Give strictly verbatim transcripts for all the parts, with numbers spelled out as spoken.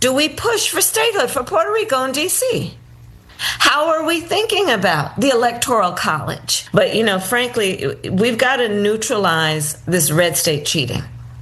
Do we push for statehood for Puerto Rico and D C? How are we thinking about the Electoral College? But, you know, frankly, we've got to neutralize this red state cheating.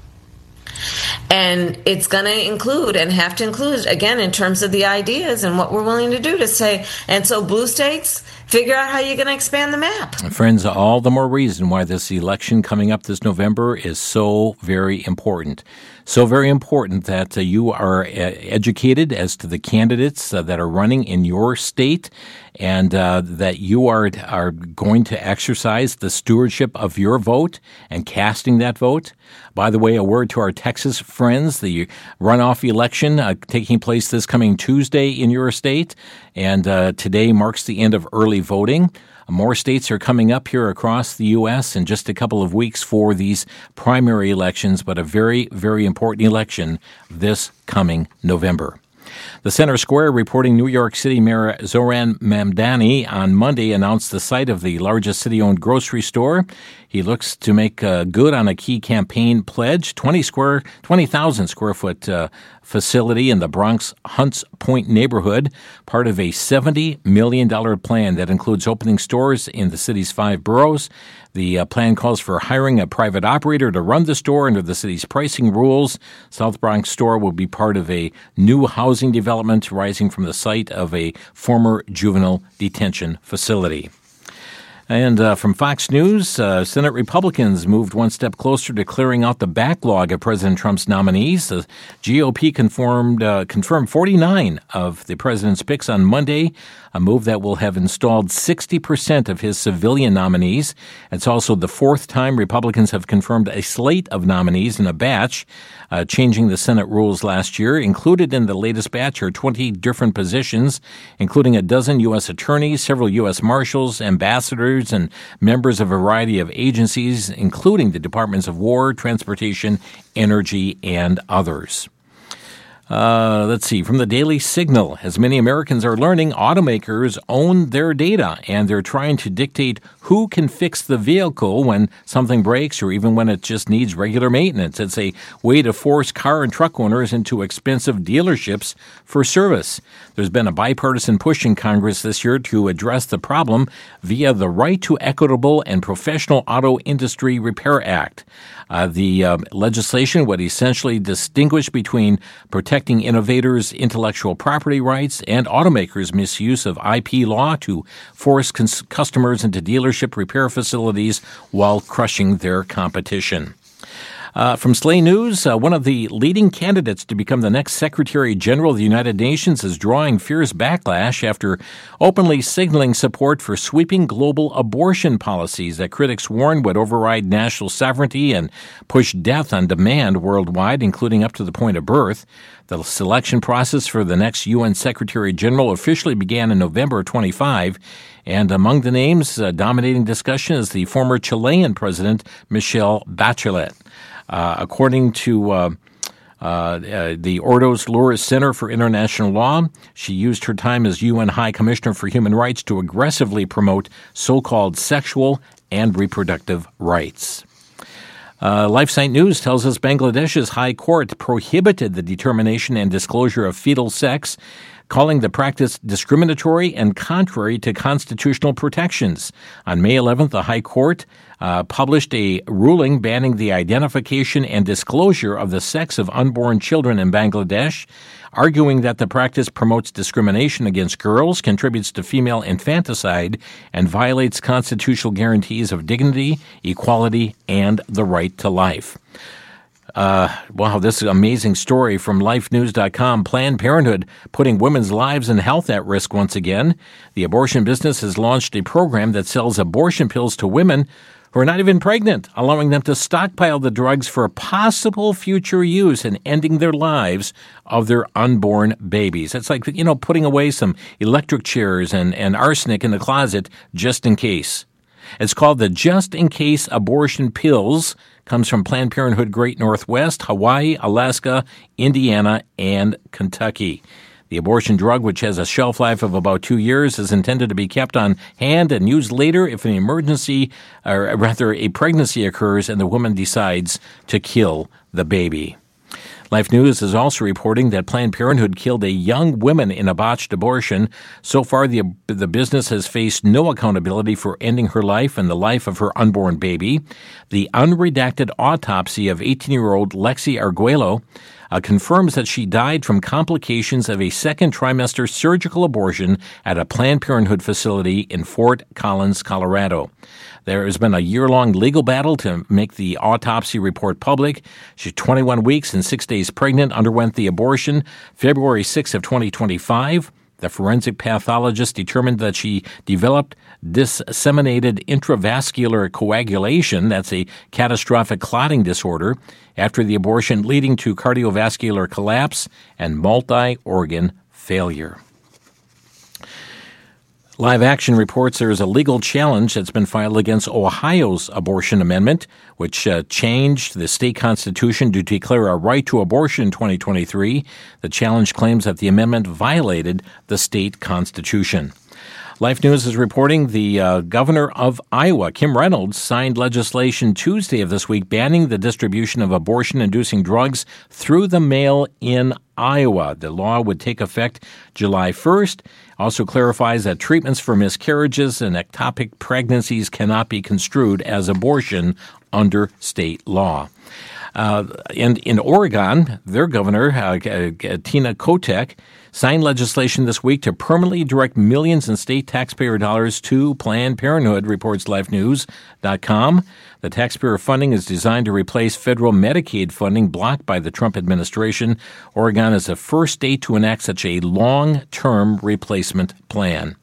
And it's going to include and have to include, again, in terms of the ideas and what we're willing to do to say, and so blue states, figure out how you're going to expand the map. Friends, all the more reason why this election coming up this November is so very important. So very important that uh, you are uh, educated as to the candidates uh, that are running in your state, and uh, that you are are going to exercise the stewardship of your vote and casting that vote. By the way, a word to our Texas friends, the runoff election uh, taking place this coming Tuesday in your state, and uh, today marks the end of early voting. More states are coming up here across the U S in just a couple of weeks for these primary elections, but a very, very important election this coming November. The Center Square reporting New York City Mayor Zohran Mamdani on Monday announced the site of the largest city-owned grocery store. He looks to make uh, good on a key campaign pledge, twenty square, twenty thousand square foot uh, facility in the Bronx Hunts Point neighborhood, part of a seventy million dollars plan that includes opening stores in the city's five boroughs. The uh, plan calls for hiring a private operator to run the store under the city's pricing rules. South Bronx store will be part of a new housing development rising from the site of a former juvenile detention facility. And uh, from Fox News, uh, Senate Republicans moved one step closer to clearing out the backlog of President Trump's nominees. The G O P confirmed, uh, confirmed forty-nine of the president's picks on Monday, a move that will have installed sixty percent of his civilian nominees. It's also the fourth time Republicans have confirmed a slate of nominees in a batch, uh, changing the Senate rules last year. Included in the latest batch are twenty different positions, including a dozen U S attorneys, several U S marshals, ambassadors, and members of a variety of agencies, including the Departments of War, Transportation, Energy, and others. Uh, let's see. From the Daily Signal, as many Americans are learning, automakers own their data, and they're trying to dictate who can fix the vehicle when something breaks or even when it just needs regular maintenance. It's a way to force car and truck owners into expensive dealerships for service. There's been a bipartisan push in Congress this year to address the problem via the Right to Equitable and Professional Auto Industry Repair Act. Uh, the uh, legislation would essentially distinguish between protecting innovators' intellectual property rights and automakers' misuse of I P law to force cons- customers into dealership repair facilities while crushing their competition. Uh, from Slay News, uh, one of the leading candidates to become the next Secretary General of the United Nations is drawing fierce backlash after openly signaling support for sweeping global abortion policies that critics warn would override national sovereignty and push death on demand worldwide, including up to the point of birth. The selection process for the next U N Secretary General officially began in November twenty-five, and among the names uh, dominating discussion is the former Chilean President Michelle Bachelet. Uh, according to uh, uh, uh, the Ordos Lourdes Center for International Law, she used her time as U N High Commissioner for Human Rights to aggressively promote so-called sexual and reproductive rights. Uh, LifeSite News tells us Bangladesh's High Court prohibited the determination and disclosure of fetal sex, calling the practice discriminatory and contrary to constitutional protections. On May eleventh, the High Court uh, published a ruling banning the identification and disclosure of the sex of unborn children in Bangladesh, arguing that the practice promotes discrimination against girls, contributes to female infanticide, and violates constitutional guarantees of dignity, equality, and the right to life. Uh, wow, this is an amazing story from life news dot com. Planned Parenthood putting women's lives and health at risk once again. The abortion business has launched a program that sells abortion pills to women who are not even pregnant, allowing them to stockpile the drugs for possible future use and ending their lives of their unborn babies. It's like, you know, putting away some electric chairs and, and arsenic in the closet just in case. It's called the Just In Case Abortion Pills. Comes from Planned Parenthood Great Northwest, Hawaii, Alaska, Indiana, and Kentucky. The abortion drug, which has a shelf life of about two years, is intended to be kept on hand and used later if an emergency, or rather a pregnancy occurs and the woman decides to kill the baby. Life News is also reporting that Planned Parenthood killed a young woman in a botched abortion. So far, the, the business has faced no accountability for ending her life and the life of her unborn baby. The unredacted autopsy of eighteen-year-old Lexi Arguello uh, confirms that she died from complications of a second trimester surgical abortion at a Planned Parenthood facility in Fort Collins, Colorado. There has been a year-long legal battle to make the autopsy report public. She's twenty-one weeks and six days pregnant, underwent the abortion February sixth of twenty twenty-five. The forensic pathologist determined that she developed disseminated intravascular coagulation, that's a catastrophic clotting disorder, after the abortion, leading to cardiovascular collapse and multi-organ failure. Live Action reports there is a legal challenge that's been filed against Ohio's abortion amendment, which uh, changed the state constitution to declare a right to abortion in twenty twenty-three. The challenge claims that the amendment violated the state constitution. Life News is reporting the uh, governor of Iowa, Kim Reynolds, signed legislation Tuesday of this week banning the distribution of abortion-inducing drugs through the mail in Iowa. The law would take effect July first. Also clarifies that treatments for miscarriages and ectopic pregnancies cannot be construed as abortion under state law. Uh, and in Oregon, their governor, uh, Tina Kotek, signed legislation this week to permanently direct millions in state taxpayer dollars to Planned Parenthood, reports Life News dot com. The taxpayer funding is designed to replace federal Medicaid funding blocked by the Trump administration. Oregon is the first state to enact such a long-term replacement plan.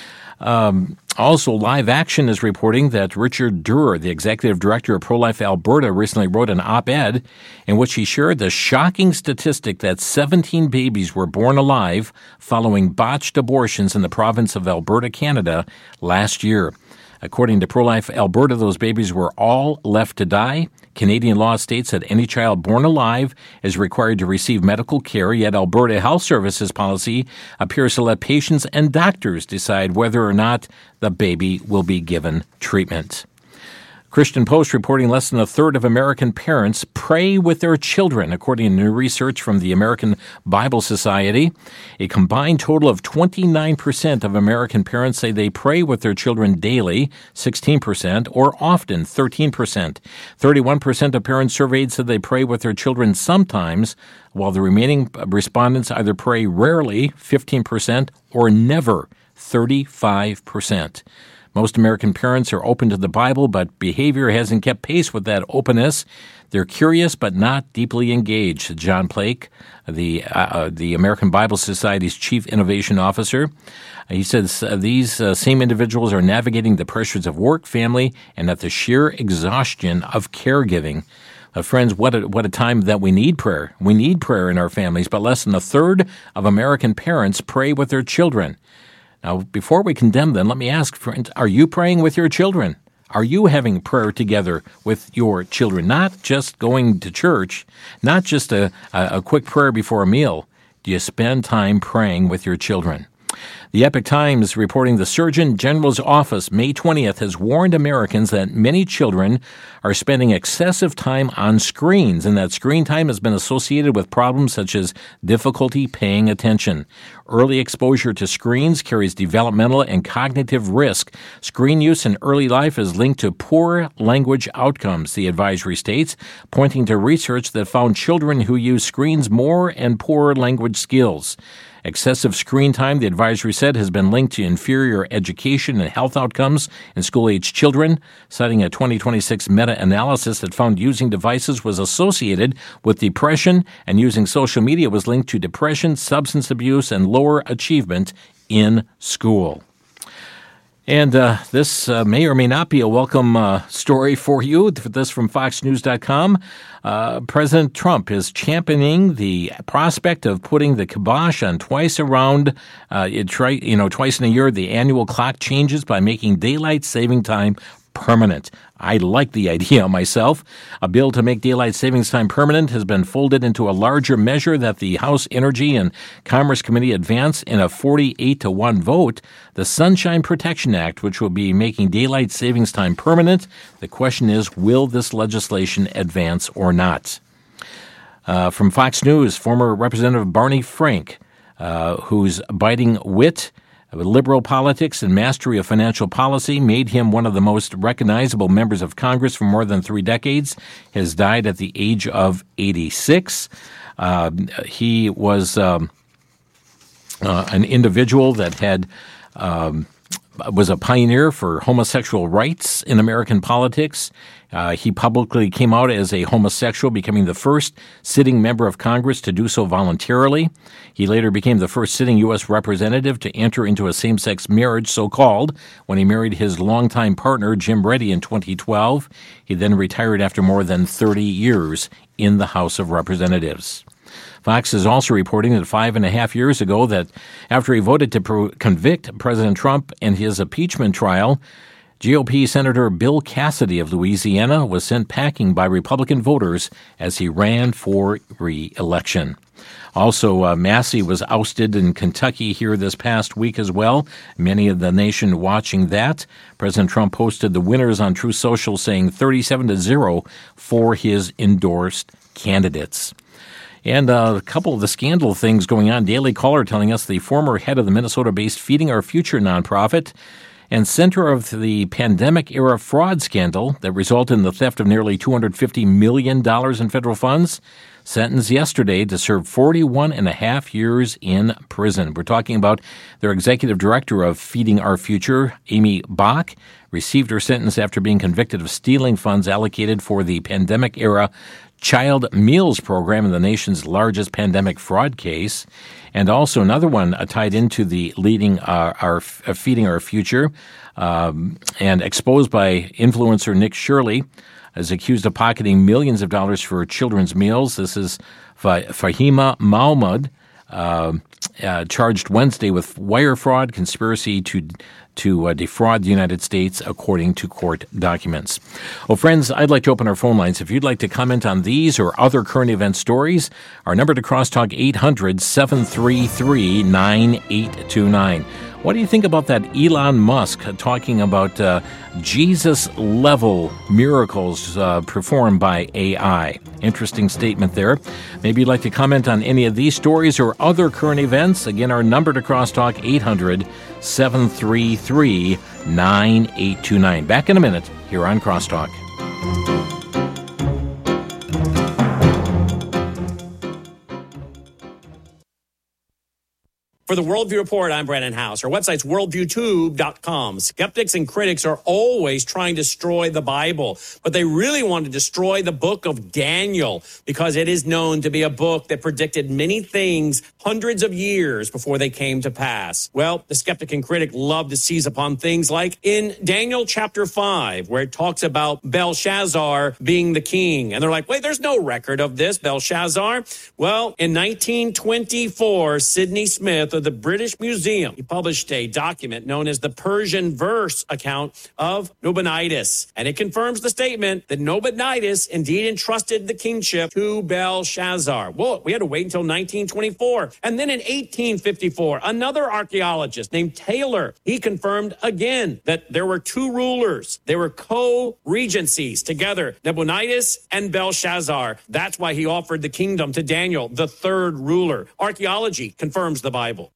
Um, also, Live Action is reporting that Richard Durr, the executive director of Pro-Life Alberta, recently wrote an op-ed in which he shared the shocking statistic that seventeen babies were born alive following botched abortions in the province of Alberta, Canada, last year. According to Pro-Life Alberta, those babies were all left to die. Canadian law states that any child born alive is required to receive medical care, yet Alberta Health Services policy appears to let patients and doctors decide whether or not the baby will be given treatment. Christian Post reporting less than a third of American parents pray with their children, according to new research from the American Bible Society. A combined total of twenty-nine percent of American parents say they pray with their children daily, sixteen percent, or often, thirteen percent. thirty-one percent of parents surveyed said they pray with their children sometimes, while the remaining respondents either pray rarely, fifteen percent, or never, thirty-five percent. Most American parents are open to the Bible, but behavior hasn't kept pace with that openness. They're curious but not deeply engaged. John Plake, the uh, the American Bible Society's chief innovation officer, he says uh, these uh, same individuals are navigating the pressures of work, family, and at the sheer exhaustion of caregiving. Uh, friends, what a, what a time that we need prayer. We need prayer in our families, but less than a third of American parents pray with their children. Now, before we condemn them, let me ask, friends, are you praying with your children? Are you having prayer together with your children? Not just going to church, not just a, a quick prayer before a meal. Do you spend time praying with your children? The Epoch Times reporting the Surgeon General's office May twentieth has warned Americans that many children are spending excessive time on screens, and that screen time has been associated with problems such as difficulty paying attention. Early exposure to screens carries developmental and cognitive risk. Screen use in early life is linked to poor language outcomes, the advisory states, pointing to research that found children who use screens more and poorer language skills. Excessive screen time, the advisory said, has been linked to inferior education and health outcomes in school-aged children, citing a twenty twenty-six meta-analysis that found using devices was associated with depression, and using social media was linked to depression, substance abuse, and lower achievement in school. And uh, this uh, may or may not be a welcome uh, story for you. This from Fox News dot com. Uh, President Trump is championing the prospect of putting the kibosh on twice around, uh, it try, you know, twice in a year, the annual clock changes by making daylight saving time permanent. I like the idea myself. A bill to make daylight savings time permanent has been folded into a larger measure that the House Energy and Commerce Committee advanced in a forty-eight to one vote, the Sunshine Protection Act, which will be making daylight savings time permanent. The question is, will this legislation advance or not? Uh, from Fox News, former Representative Barney Frank, uh, whose biting wit, liberal politics, and mastery of financial policy made him one of the most recognizable members of Congress for more than three decades, has died at the age of eighty-six. Uh, he was um, uh, an individual that had um, was a pioneer for homosexual rights in American politics. Uh, he publicly came out as a homosexual, becoming the first sitting member of Congress to do so voluntarily. He later became the first sitting U S representative to enter into a same-sex marriage, so-called, when he married his longtime partner, Jim Reddy, in twenty twelve. He then retired after more than thirty years in the House of Representatives. Fox is also reporting that five and a half years ago that after he voted to pro- convict President Trump in his impeachment trial, G O P Senator Bill Cassidy of Louisiana was sent packing by Republican voters as he ran for re-election. Also, uh, Massey was ousted in Kentucky here this past week as well. Many of the nation watching that. President Trump posted the winners on Truth Social, saying thirty-seven to zero for his endorsed candidates. And uh, a couple of the scandal things going on. Daily Caller telling us the former head of the Minnesota-based Feeding Our Future nonprofit and center of the pandemic-era fraud scandal that resulted in the theft of nearly two hundred fifty million dollars in federal funds, sentenced yesterday to serve forty-one and a half years in prison. We're talking about their executive director of Feeding Our Future, Amy Bach, received her sentence after being convicted of stealing funds allocated for the pandemic-era Child Meals Program in the nation's largest pandemic fraud case. And also another one uh, tied into the leading uh, our uh, Feeding Our Future um, and exposed by influencer Nick Shirley, is accused of pocketing millions of dollars for children's meals. This is Fahima Mahmoud, uh, uh, charged Wednesday with wire fraud, conspiracy to to uh, defraud the United States, according to court documents. Well, friends, I'd like to open our phone lines. If you'd like to comment on these or other current event stories, our number to crosstalk, eight hundred, seven three three, nine eight two nine. What do you think about that Elon Musk talking about uh, Jesus-level miracles uh, performed by A I? Interesting statement there. Maybe you'd like to comment on any of these stories or other current events. Again, our number to crosstalk, eight hundred, seven three three, nine eight two nine. Back in a minute here on Crosstalk. For the Worldview Report, I'm Brandon House. Our website's worldview tube dot com. Skeptics and critics are always trying to destroy the Bible, but they really want to destroy the book of Daniel because it is known to be a book that predicted many things hundreds of years before they came to pass. Well, the skeptic and critic love to seize upon things like in Daniel chapter five, where it talks about Belshazzar being the king. And they're like, wait, there's no record of this, Belshazzar. Well, in nineteen twenty-four, Sidney Smith of the British Museum, he published a document known as the Persian verse account of Nabonidus. And it confirms the statement that Nabonidus indeed entrusted the kingship to Belshazzar. Well, we had to wait until nineteen twenty-four. And then in eighteen fifty-four, another archaeologist named Taylor, he confirmed again that there were two rulers. They were co-regencies together, Nabonidus and Belshazzar. That's why he offered the kingdom to Daniel, the third ruler. Archaeology confirms the Bible.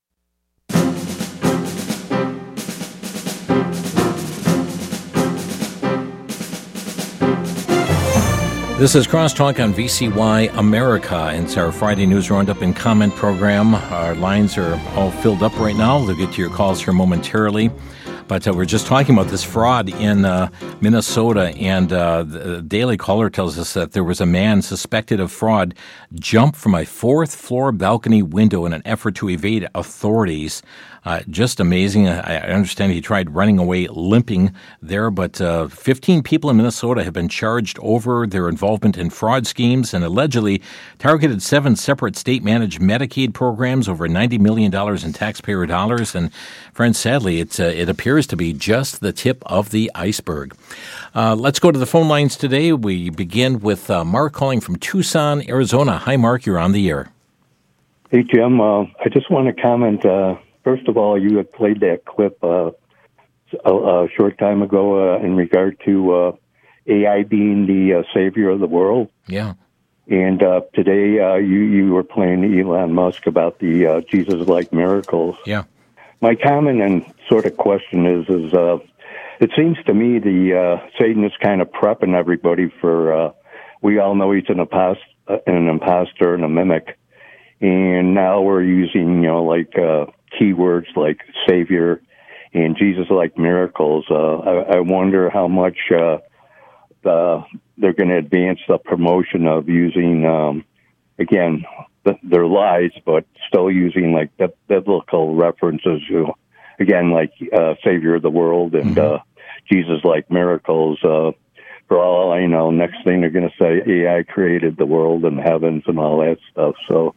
This is Crosstalk on V C Y America. It's our Friday News Roundup and Comment program. Our lines are all filled up right now. They'll get to your calls here momentarily. But uh, we're just talking about this fraud in uh, Minnesota, and uh, the Daily Caller tells us that there was a man suspected of fraud jump from a fourth floor balcony window in an effort to evade authorities. Uh, just amazing. I, I understand he tried running away limping there, but uh, fifteen people in Minnesota have been charged over their involvement in fraud schemes and allegedly targeted seven separate state-managed Medicaid programs, over ninety million dollars in taxpayer dollars. And friends, sadly, it's, uh, it appears to be just the tip of the iceberg. Uh, let's go to the phone lines today. We begin with uh, Mark calling from Tucson, Arizona. Hi, Mark. You're on the air. Hey, Jim. Uh, I just want to comment. Uh, first of all, you had played that clip uh, a, a short time ago uh, in regard to uh, A I being the uh, savior of the world. Yeah. And uh, today uh, you, you were playing Elon Musk about the uh, Jesus-like miracles. Yeah. My comment and sort of question is, is uh, it seems to me the uh, Satan is kind of prepping everybody for, uh, we all know he's an, impost- an imposter and a mimic. And now we're using, you know, like uh, keywords like Savior and Jesus-like miracles. Uh, I, I wonder how much uh, the, they're going to advance the promotion of using, um, again, the, their lies, but still using like the biblical references. You know, again, like uh, Savior of the world and mm-hmm. uh, Jesus-like miracles. Uh, for all I know, next thing they're going to say A I created the world and heavens and all that stuff. So.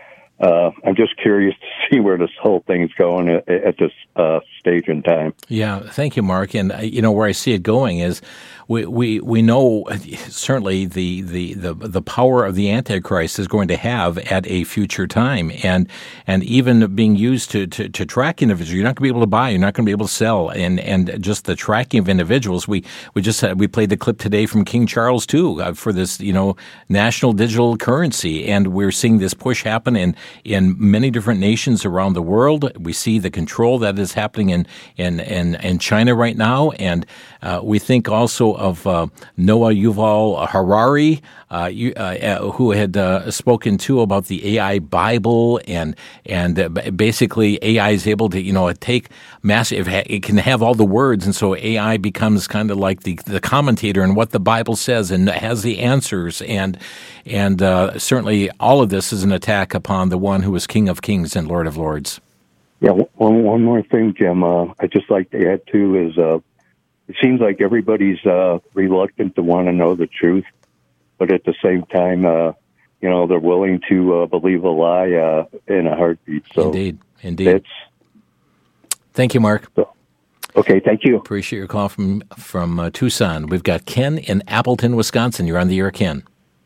Uh, I'm just curious to see where this whole thing's going at, at this uh, stage in time. Yeah, thank you, Mark. And, uh, you know, where I see it going is we we, we know certainly the, the, the, the power of the Antichrist is going to have at a future time. And and even being used to, to, to track individuals. You're not going to be able to buy. You're not going to be able to sell. And and just the tracking of individuals. We, we just had, we played the clip today from King Charles the Second uh, for this, you know, national digital currency. And we're seeing this push happen in in many different nations around the world. We see the control that is happening in in in, in China right now, and uh, we think also of uh, Noah Yuval Harari, uh, you, uh, who had uh, spoken too about the A I Bible, and and uh, basically A I is able to you know take massive. It can have all the words, and so A I becomes kind of like the the commentator in what the Bible says and has the answers, and and uh, certainly all of this is an attack upon the one who is King of Kings and Lord of Lords. Yeah, one one more thing, Jim. Uh, I'd just like to add too is uh, it seems like everybody's uh, reluctant to want to know the truth, but at the same time, uh, you know, they're willing to uh, believe a lie uh, in a heartbeat. So indeed, indeed. Thank you, Mark. So, okay, thank you. Appreciate your call from from uh, Tucson. We've got Ken in Appleton, Wisconsin. You're on the air, Ken.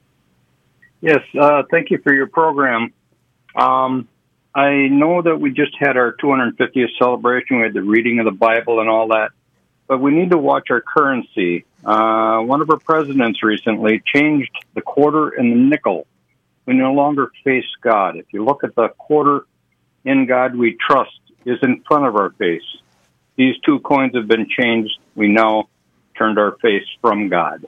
Yes, uh, thank you for your program. Um, I know that we just had our two hundred fiftieth celebration. We had the reading of the Bible and all that, but we need to watch our currency. Uh, one of our presidents recently changed the quarter and the nickel. We no longer face God. If you look at the quarter, in God we trust is in front of our face. These two coins have been changed. We now turned our face from God.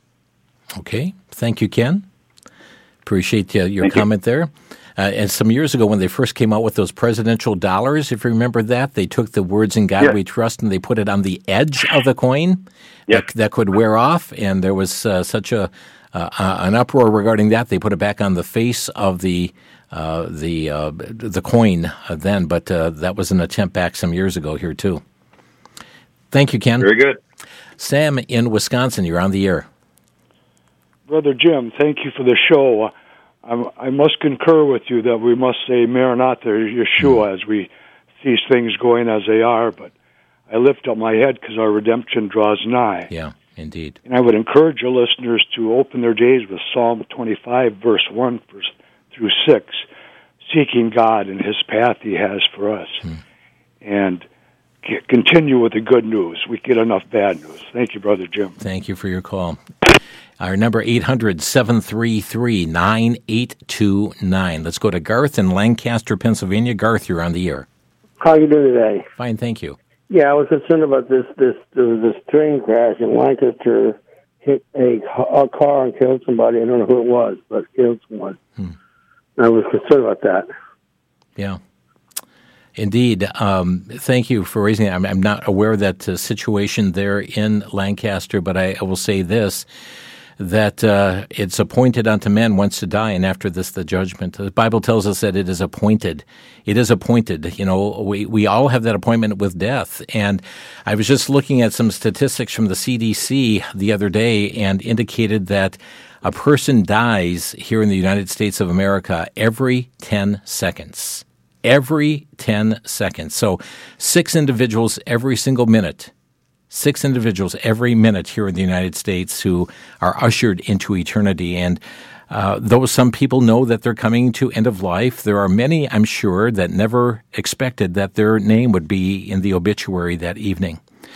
Okay. Thank you, Ken. Appreciate uh, your Thank comment you. there. Uh, and some years ago when they first came out with those presidential dollars, if you remember that, they took the words "In God yes. We Trust" and they put it on the edge of the coin yes. that, that could wear off. And there was uh, such a uh, uh, an uproar regarding that. They put it back on the face of the uh, the uh, the coin uh, then. But uh, that was an attempt back some years ago here too. Thank you, Ken. Very good. Sam in Wisconsin, you're on the air. Brother Jim, thank you for the show. I'm, I must concur with you that we must say Maranatha, Yeshua, mm. as we see things going as they are, but I lift up my head because our redemption draws nigh. Yeah, indeed. And I would encourage your listeners to open their days with Psalm twenty-five, verse one through six, seeking God and His path He has for us. Mm. And c- continue with the good news. We get enough bad news. Thank you, Brother Jim. Thank you for your call. Our number, eight hundred, seven three three, nine eight two nine. Let's go to Garth in Lancaster, Pennsylvania. Garth, you're on the air. How you doing today? Fine, thank you. Yeah, I was concerned about this. This there was this train crash in Lancaster, hit a, a car and killed somebody. I don't know who it was, but killed someone. Hmm. I was concerned about that. Yeah. Indeed. Um, thank you for raising it. I'm, I'm not aware of that uh, situation there in Lancaster, but I, I will say this, that uh, it's appointed unto men once to die, and after this the judgment. The Bible tells us that it is appointed. It is appointed. You know, we, we all have that appointment with death. And I was just looking at some statistics from the C D C the other day and indicated that a person dies here in the United States of America every ten seconds. Every ten seconds. So six individuals every single minute. Six individuals every minute here in the United States who are ushered into eternity. And uh, though some people know that they're coming to end of life, there are many, I'm sure, that never expected that their name would be in the obituary that evening.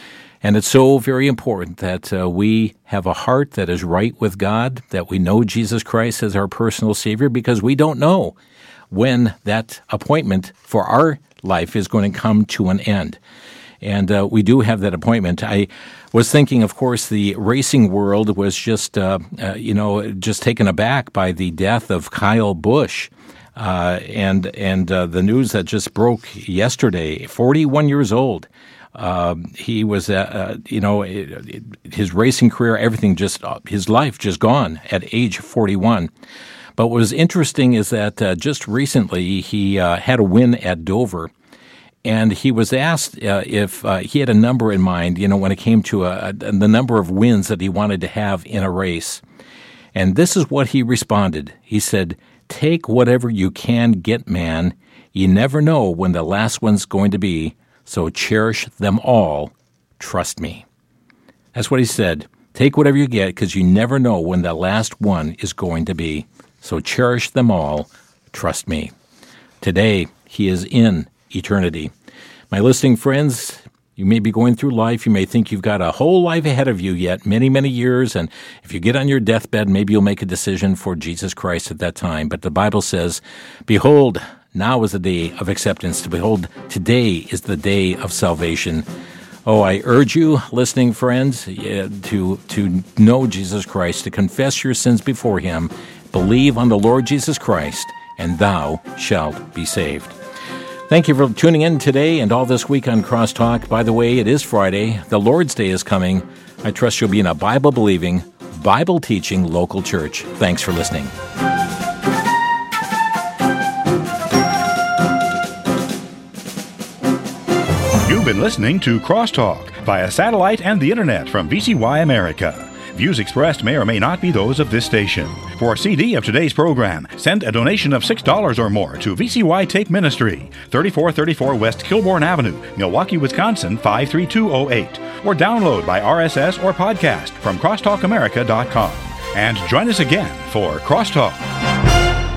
And it's so very important that uh, we have a heart that is right with God, that we know Jesus Christ as our personal Savior, because we don't know when that appointment for our life is going to come to an end. And uh, we do have that appointment. I was thinking, of course, the racing world was just, uh, uh, you know, just taken aback by the death of Kyle Busch. Uh, and and uh, the news that just broke yesterday, forty-one years old. Uh, he was, uh, uh, you know, it, it, his racing career, everything just, uh, his life just gone at age forty-one. But what was interesting is that uh, just recently he uh, had a win at Dover, and he was asked uh, if uh, he had a number in mind, you know, when it came to a, a, the number of wins that he wanted to have in a race. And this is what he responded. He said, "Take whatever you can get, man. You never know when the last one's going to be. So cherish them all. Trust me." That's what he said. Take whatever you get, because you never know when the last one is going to be. So cherish them all. Trust me. Today, he is in eternity. My listening friends, you may be going through life. You may think you've got a whole life ahead of you yet, many, many years. And if you get on your deathbed, maybe you'll make a decision for Jesus Christ at that time. But the Bible says, "Behold, now is the day of acceptance. Behold, today is the day of salvation." Oh, I urge you, listening friends, to, to know Jesus Christ, to confess your sins before him, believe on the Lord Jesus Christ, and thou shalt be saved. Thank you for tuning in today and all this week on Crosstalk. By the way, it is Friday. The Lord's Day is coming. I trust you'll be in a Bible-believing, Bible-teaching local church. Thanks for listening. You've been listening to Crosstalk via satellite and the internet from V C Y America. Views expressed may or may not be those of this station. For a C D of today's program, send a donation of six dollars or more to V C Y Tape Ministry, thirty-four thirty-four West Kilbourne Avenue, Milwaukee, Wisconsin, five three two oh eight, or download by R S S or podcast from crosstalk america dot com. And join us again for Crosstalk.